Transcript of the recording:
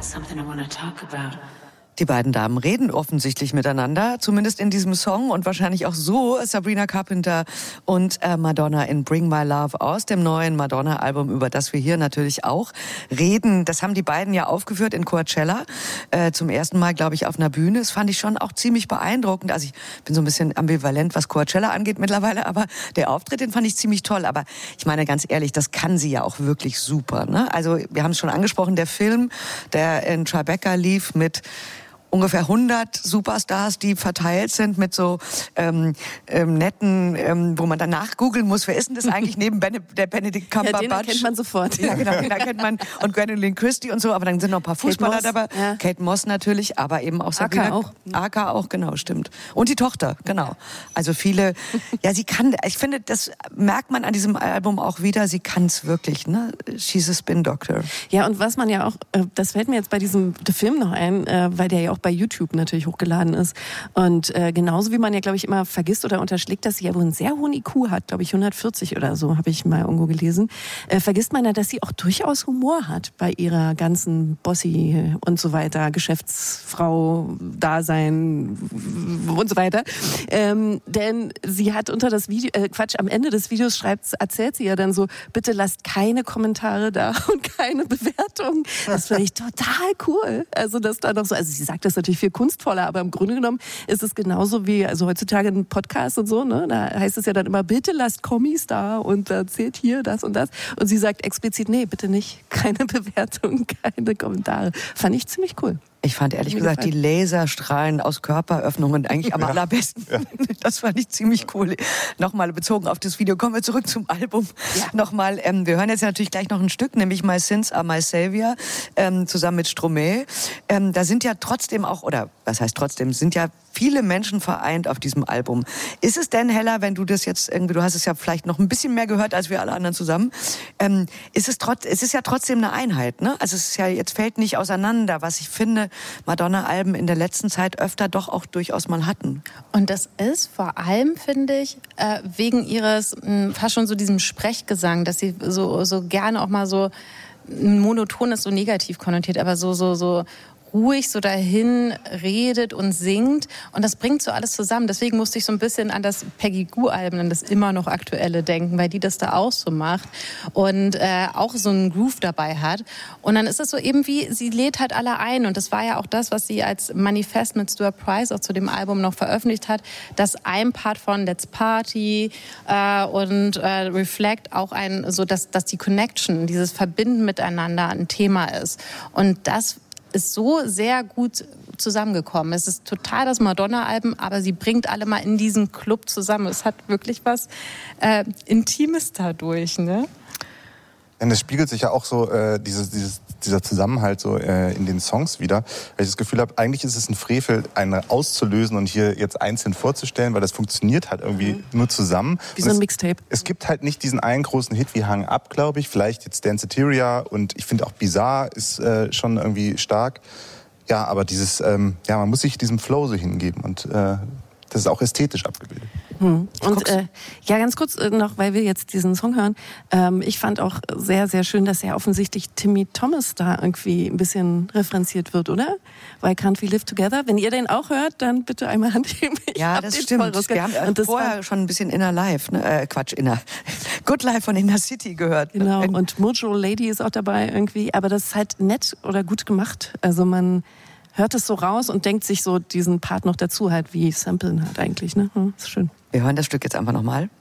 something I want to talk about. Die beiden Damen reden offensichtlich miteinander, zumindest in diesem Song und wahrscheinlich auch so Sabrina Carpenter und Madonna in Bring My Love aus dem neuen Madonna-Album, über das wir hier natürlich auch reden. Das haben die beiden ja aufgeführt in Coachella, zum ersten Mal, glaube ich, auf einer Bühne. Das fand ich schon auch ziemlich beeindruckend. Also ich bin so ein bisschen ambivalent, was Coachella angeht mittlerweile, aber der Auftritt, den fand ich ziemlich toll. Aber ich meine ganz ehrlich, das kann sie ja auch wirklich super, ne? Also wir haben es schon angesprochen, der Film, der in Tribeca lief mit ungefähr 100 Superstars, die verteilt sind mit so netten, wo man danach googeln muss, wer ist denn das eigentlich neben der Benedict Cumberbatch? Ja, den kennt man sofort. Ja, genau, den kennt man. Und Gwendolyn Christie und so, aber dann sind noch ein paar Fußballer dabei. Ja. Kate Moss natürlich, aber eben auch Sabrina. Aka auch, genau, stimmt. Und die Tochter, genau. Also viele, ja, sie kann, ich finde, das merkt man an diesem Album auch wieder, sie kann es wirklich, ne? She's a Spin Doctor. Ja, und was man ja auch, das fällt mir jetzt bei diesem Film noch ein, weil der ja auch bei YouTube natürlich hochgeladen ist. Und genauso wie man ja, glaube ich, immer vergisst oder unterschlägt, dass sie ja wohl einen sehr hohen IQ hat, glaube ich 140 oder so, habe ich mal irgendwo gelesen, vergisst man ja, dass sie auch durchaus Humor hat bei ihrer ganzen Bossy und so weiter, Geschäftsfrau-Dasein und so weiter. Denn sie hat unter das Video, am Ende des Videos erzählt sie ja dann so, bitte lasst keine Kommentare da und keine Bewertungen. Das finde ich total cool. Also das da noch so, also sie sagt das natürlich viel kunstvoller, aber im Grunde genommen ist es genauso wie, also heutzutage ein Podcast und so, ne? Da heißt es ja dann immer, bitte lasst Kommis da und erzählt hier das und das. Und sie sagt explizit, nee, bitte nicht, keine Bewertung, keine Kommentare. Fand ich ziemlich cool. Ich fand ehrlich gesagt die Laserstrahlen aus Körperöffnungen eigentlich am allerbesten. Ja. Das fand ich ziemlich cool. Nochmal bezogen auf das Video, kommen wir zurück zum Album. Ja. Nochmal, wir hören jetzt natürlich gleich noch ein Stück, nämlich My Sins Are My Savior, zusammen mit Stromae. Da sind ja trotzdem auch, oder was heißt trotzdem, sind ja viele Menschen vereint auf diesem Album. Ist es denn, Hella, wenn du das jetzt irgendwie, du hast es ja vielleicht noch ein bisschen mehr gehört als wir alle anderen zusammen, es ist ja trotzdem eine Einheit, ne? Also es ist ja, jetzt fällt nicht auseinander, was ich finde, Madonna-Alben in der letzten Zeit öfter doch auch durchaus mal hatten. Und das ist vor allem, finde ich, wegen ihres fast schon so diesem Sprechgesang, dass sie so gerne auch mal so monoton ist, so negativ konnotiert, aber so ruhig so dahin redet und singt und das bringt so alles zusammen. Deswegen musste ich so ein bisschen an das Peggy Gou-Album, an das immer noch aktuelle denken, weil die das da auch so macht und auch so einen Groove dabei hat. Und dann ist es so eben wie, sie lädt halt alle ein und das war ja auch das, was sie als Manifest mit Stuart Price auch zu dem Album noch veröffentlicht hat, dass ein Part von Let's Party und Reflect auch dass die Connection, dieses Verbinden miteinander ein Thema ist. Und das ist so sehr gut zusammengekommen. Es ist total das Madonna-Album, aber sie bringt alle mal in diesen Club zusammen. Es hat wirklich was Intimes dadurch, ne? Und es spiegelt sich ja auch so dieser Zusammenhalt so in den Songs wieder. Weil ich das Gefühl habe, eigentlich ist es ein Frevel, eine auszulösen und hier jetzt einzeln vorzustellen, weil das funktioniert halt irgendwie nur zusammen. Wie so ein Mixtape. Es gibt halt nicht diesen einen großen Hit wie Hang Up, glaube ich. Vielleicht jetzt Danceteria und ich finde auch Bizarre ist schon irgendwie stark. Ja, aber dieses, man muss sich diesem Flow so hingeben und das ist auch ästhetisch abgebildet. Und ganz kurz noch, weil wir jetzt diesen Song hören. Ich fand auch sehr, sehr schön, dass ja offensichtlich Timmy Thomas da irgendwie ein bisschen referenziert wird, oder? Why Can't We Live Together? Wenn ihr den auch hört, dann bitte einmal Hand heben. Ja, das stimmt. Wir haben vorher schon ein bisschen Inner Life, ne? Good Life von Inner City gehört. Genau, und Mojo Lady ist auch dabei irgendwie. Aber das ist halt nett oder gut gemacht. Also man hört es so raus und denkt sich so diesen Part noch dazu, halt wie Samplen halt eigentlich, ne? Ist schön. Wir hören das Stück jetzt einfach nochmal.